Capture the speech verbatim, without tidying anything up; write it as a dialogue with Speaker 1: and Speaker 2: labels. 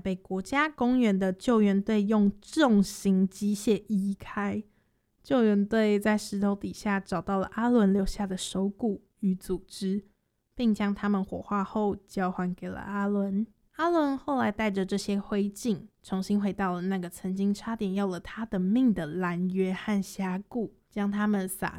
Speaker 1: 被国家公园的救援队用重型机械移开。救援队在石头底下找到了阿伦留下的手骨与组织，并将它们火化后交还给了阿伦。阿伦后来带着这些灰烬重新回到了那个曾经差点要了他的命的蓝约翰峡谷，将它们撒